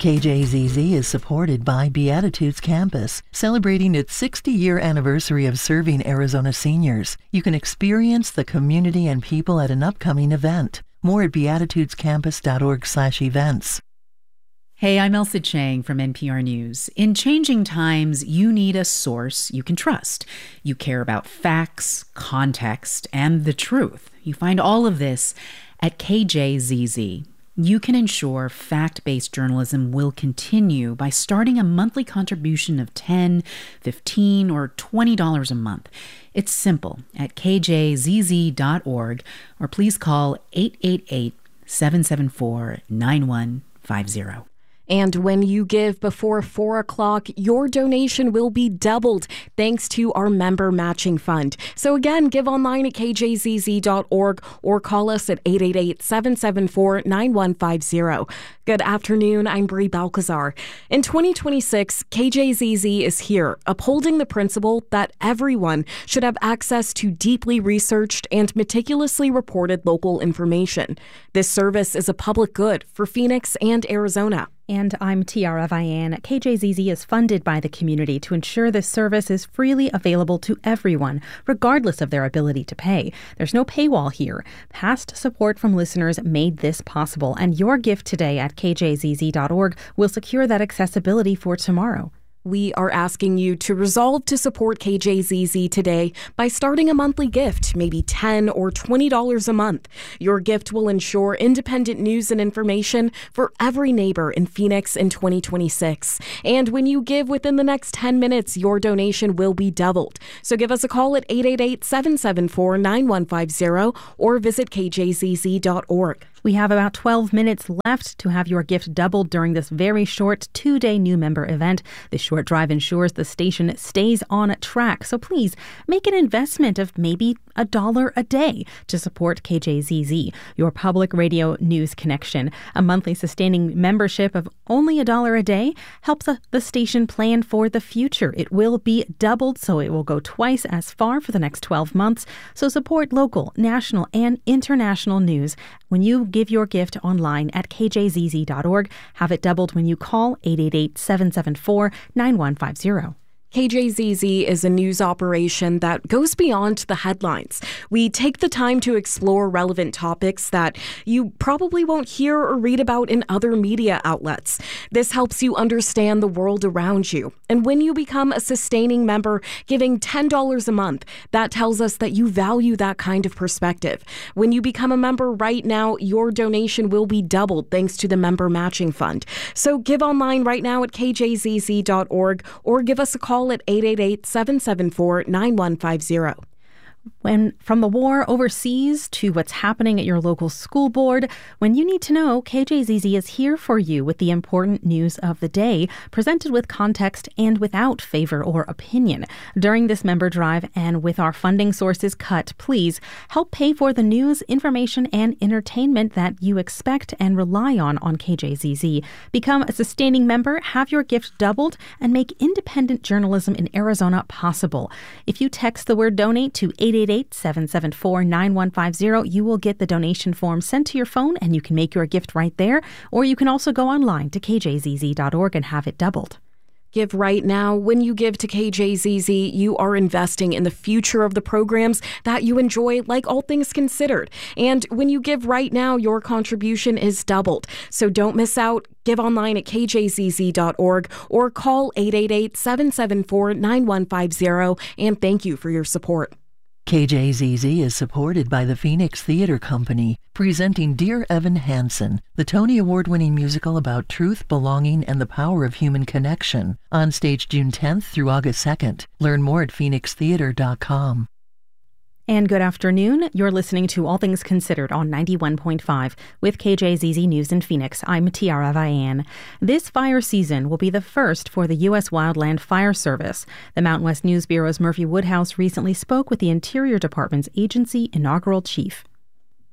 KJZZ is supported by Beatitudes Campus, celebrating its 60-year anniversary of serving Arizona seniors. You can experience the community and people at an upcoming event. More at beatitudescampus.org/events. Hey, I'm Elsa Chang from NPR News. In changing times, you need a source you can trust. You care about facts, context, and the truth. You find all of this at KJZZ. You can ensure fact-based journalism will continue by starting a monthly contribution of $10, $15, or $20 a month. It's simple at kjzz.org, or please call 888-774-9150. And when you give before 4 o'clock, your donation will be doubled thanks to our member matching fund. So again, give online at kjzz.org or call us at 888-774-9150. Good afternoon, I'm Brie Balcazar. In 2026, KJZZ is here, upholding the principle that everyone should have access to deeply researched and meticulously reported local information. This service is a public good for Phoenix and Arizona. And I'm Tiara Vian. KJZZ is funded by the community to ensure this service is freely available to everyone, regardless of their ability to pay. There's no paywall here. Past support from listeners made this possible, and your gift today at kjzz.org will secure that accessibility for tomorrow. We are asking you to resolve to support KJZZ today by starting a monthly gift, maybe $10 or $20 a month. Your gift will ensure independent news and information for every neighbor in Phoenix in 2026. And when you give within the next 10 minutes, your donation will be doubled. So give us a call at 888-774-9150 or visit kjzz.org. We have about 12 minutes left to have your gift doubled during this very short 2-day new member event. This short drive ensures the station stays on track. So please make an investment of maybe $1 a day to support KJZZ, your public radio news connection. A monthly sustaining membership of only $1 a day helps the station plan for the future. It will be doubled, so it will go twice as far for the next 12 months. So support local, national, and international news when you give your gift online at kjzz.org. Have it doubled when you call 888-774-9150. KJZZ is a news operation that goes beyond the headlines. We take the time to explore relevant topics that you probably won't hear or read about in other media outlets. This helps you understand the world around you. And when you become a sustaining member, giving $10 a month, that tells us that you value that kind of perspective. When you become a member right now, your donation will be doubled thanks to the member matching fund. So give online right now at kjzz.org or give us a call at 888-774-9150. When from the war overseas to what's happening at your local school board, when you need to know, KJZZ is here for you with the important news of the day, presented with context and without favor or opinion. During this member drive and with our funding sources cut, please help pay for the news, information, and entertainment that you expect and rely on KJZZ. Become a sustaining member, have your gift doubled, and make independent journalism in Arizona possible. If you text the word donate to 888-774-9150, you will get the donation form sent to your phone and you can make your gift right there. Or you can also go online to kjzz.org and have it doubled. Give right now. When you give to KJZZ, you are investing in the future of the programs that you enjoy, like All Things Considered. And when you give right now, your contribution is doubled. So don't miss out. Give online at kjzz.org or call 888-774-9150. And thank you for your support. KJZZ is supported by the Phoenix Theater Company, presenting Dear Evan Hansen, the Tony Award-winning musical about truth, belonging, and the power of human connection, on stage June 10th through August 2nd. Learn more at phoenixtheater.com. And good afternoon. You're listening to All Things Considered on 91.5 with KJZZ News in Phoenix. I'm Tiara Vian. This fire season will be the first for the U.S. Wildland Fire Service. The Mountain West News Bureau's Murphy Woodhouse recently spoke with the Interior Department's agency inaugural chief.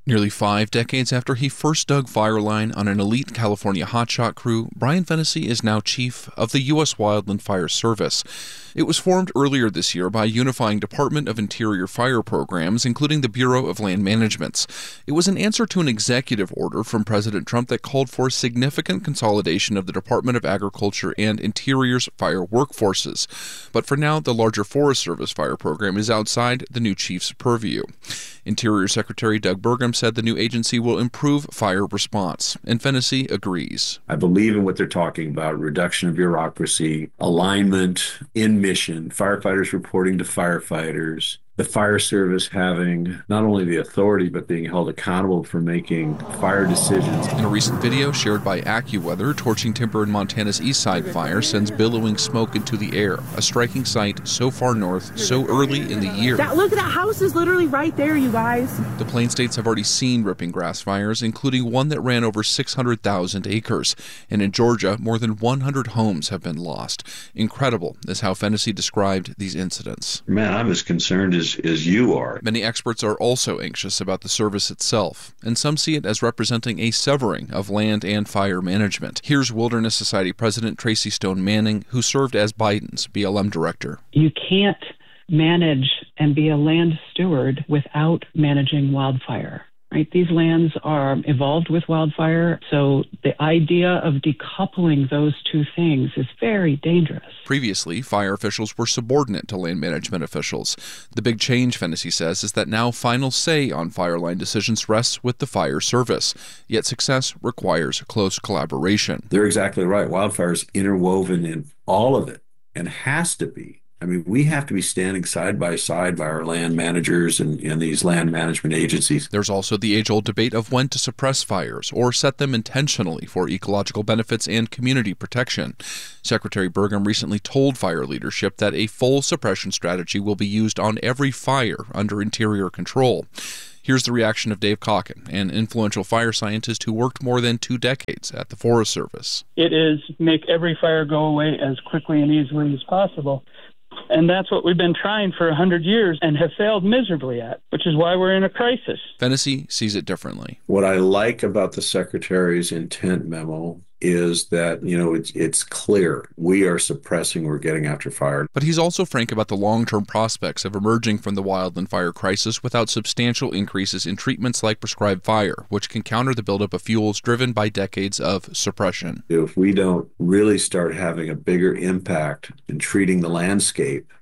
Nearly 5 decades after he first dug fire line on an elite California hotshot crew, Brian Fennessy is now chief of the U.S. Wildland Fire Service. It was formed earlier this year by unifying Department of Interior fire programs, including the Bureau of Land Management's. It was an answer to an executive order from President Trump that called for significant consolidation of the Department of Agriculture and Interior's fire workforces. But for now, the larger Forest Service fire program is outside the new chief's purview. Interior Secretary Doug Burgum said the new agency will improve fire response, and Fennessy agrees. I believe in what they're talking about, reduction of bureaucracy, alignment in mission, firefighters reporting to firefighters, the fire service having not only the authority but being held accountable for making fire decisions. In a recent video shared by AccuWeather, torching timber in Montana's East Side fire sends billowing smoke into the air, a striking sight so far north, so early in the year. Look, that house is literally right there, you guys. The Plains states have already seen ripping grass fires, including one that ran over 600,000 acres. And in Georgia, more than 100 homes have been lost. Incredible is how Fennessy described these incidents. Man, I'm as concerned as you are. Many experts are also anxious about the service itself, and some see it as representing a severing of land and fire management. Here's Wilderness Society President Tracy Stone Manning, who served as Biden's BLM director. You can't manage and be a land steward without managing wildfire. Right? These lands are evolved with wildfire, so the idea of decoupling those two things is very dangerous. Previously, fire officials were subordinate to land management officials. The big change, Fennessy says, is that now final say on fire line decisions rests with the fire service. Yet success requires close collaboration. They're exactly right. Wildfire is interwoven in all of it and has to be. I mean, we have to be standing side by side by our land managers and these land management agencies. There's also the age-old debate of when to suppress fires or set them intentionally for ecological benefits and community protection. Secretary Burgum recently told fire leadership that a full suppression strategy will be used on every fire under Interior control. Here's the reaction of Dave Calkin, an influential fire scientist who worked more than 2 decades at the Forest Service. It is make every fire go away as quickly and easily as possible. And that's what we've been trying for 100 years and have failed miserably at, which is why we're in a crisis. Fennessy sees it differently. What I like about the Secretary's intent memo is that, it's clear we are suppressing, we're getting after fire. But he's also frank about the long-term prospects of emerging from the wildland fire crisis without substantial increases in treatments like prescribed fire, which can counter the buildup of fuels driven by decades of suppression. If we don't really start having a bigger impact in treating the landscape,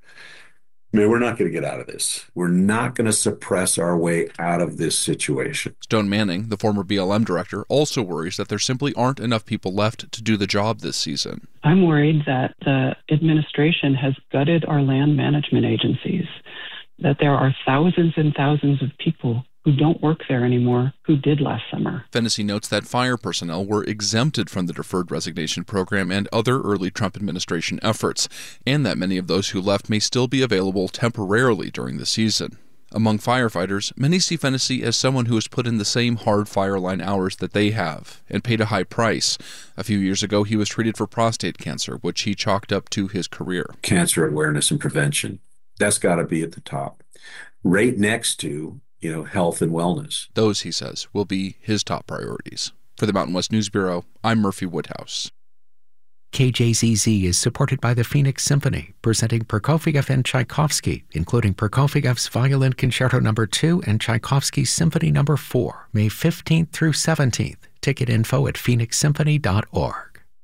we're not going to get out of this. We're not going to suppress our way out of this situation. Stone Manning, the former BLM director, also worries that there simply aren't enough people left to do the job this season. I'm worried that the administration has gutted our land management agencies, that there are thousands and thousands of people who don't work there anymore who did last summer. Fennessy notes that fire personnel were exempted from the deferred resignation program and other early Trump administration efforts, and that many of those who left may still be available temporarily during the season. Among firefighters, many see Fennessy as someone who has put in the same hard fire line hours that they have and paid a high price. A few years ago, he was treated for prostate cancer, which he chalked up to his career. Cancer awareness and prevention, that's got to be at the top. Right next to health and wellness. Those, he says, will be his top priorities. For the Mountain West News Bureau, I'm Murphy Woodhouse. KJZZ is supported by the Phoenix Symphony, presenting Prokofiev and Tchaikovsky, including Prokofiev's Violin Concerto No. 2 and Tchaikovsky's Symphony No. 4, May 15th through 17th. Ticket info at phoenixsymphony.org.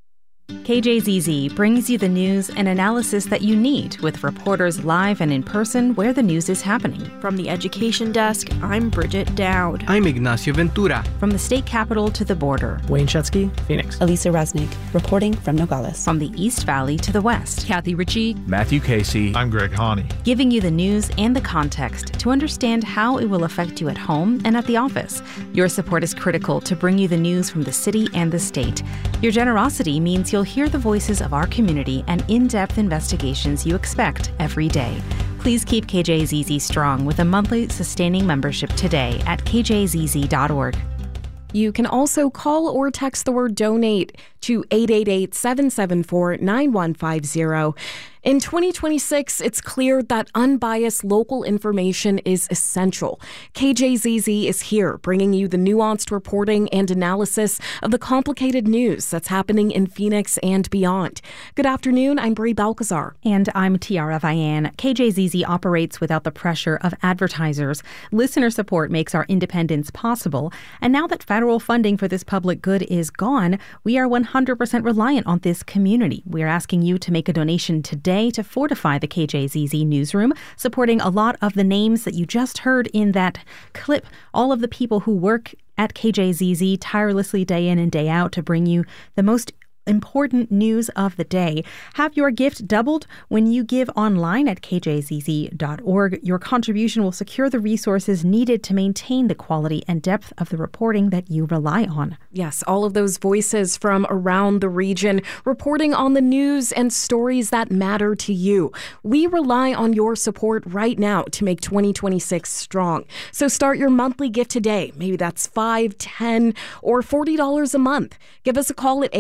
KJZZ brings you the news and analysis that you need, with reporters live and in person where the news is happening. From the education desk, I'm Bridget Dowd. I'm Ignacio Ventura. From the state capitol to the border. Wayne Shutsky, Phoenix. Elisa Resnick, reporting from Nogales. From the East Valley to the West. Kathy Ritchie. Matthew Casey. I'm Greg Haney. Giving you the news and the context to understand how it will affect you at home and at the office. Your support is critical to bring you the news from the city and the state. Your generosity means you'll hear the voices of our community and in-depth investigations you expect every day. Please keep KJZZ strong with a monthly sustaining membership today at kjzz.org. You can also call or text the word donate to 888-774-9150. In 2026, it's clear that unbiased local information is essential. KJZZ is here, bringing you the nuanced reporting and analysis of the complicated news that's happening in Phoenix and beyond. Good afternoon, I'm Brie Balcazar. And I'm Tiara Vian. KJZZ operates without the pressure of advertisers. Listener support makes our independence possible. And now that federal funding for this public good is gone, we are 100% reliant on this community. We are asking you to make a donation today to fortify the KJZZ newsroom, supporting a lot of the names that you just heard in that clip, all of the people who work at KJZZ tirelessly day in and day out to bring you the most important news of the day. Have your gift doubled when you give online at kjzz.org. Your contribution will secure the resources needed to maintain the quality and depth of the reporting that you rely on. Yes, all of those voices from around the region reporting on the news and stories that matter to you. We rely on your support right now to make 2026 strong. So start your monthly gift today. Maybe that's $5, $10, or $40 a month. Give us a call at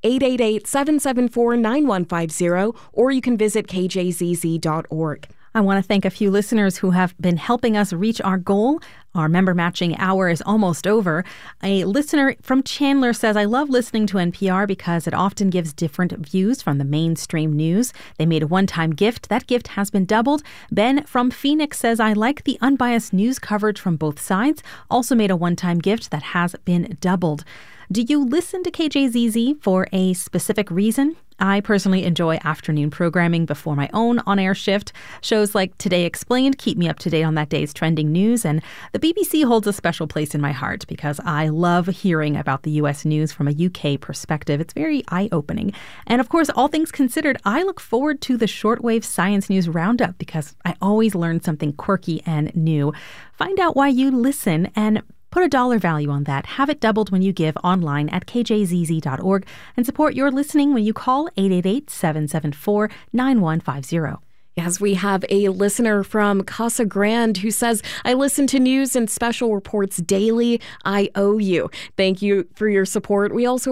888-774-9150, or you can visit kjzz.org. I want to thank a few listeners who have been helping us reach our goal. Our member matching hour is almost over. A listener from Chandler says, I love listening to NPR because it often gives different views from the mainstream news. They made a one-time gift. That gift has been doubled. Ben from Phoenix says, I like the unbiased news coverage from both sides. Also made a one-time gift that has been doubled. Do you listen to KJZZ for a specific reason? I personally enjoy afternoon programming before my own on-air shift. Shows like Today Explained keep me up to date on that day's trending news, and the BBC holds a special place in my heart because I love hearing about the U.S. news from a UK perspective. It's very eye-opening. And of course, all things considered, I look forward to the Shortwave Science News Roundup because I always learn something quirky and new. Find out why you listen and put a dollar value on that. Have it doubled when you give online at kjzz.org and support your listening when you call 888-774-9150. Yes, we have a listener from Casa Grande who says, I listen to news and special reports daily. I owe you. Thank you for your support. We also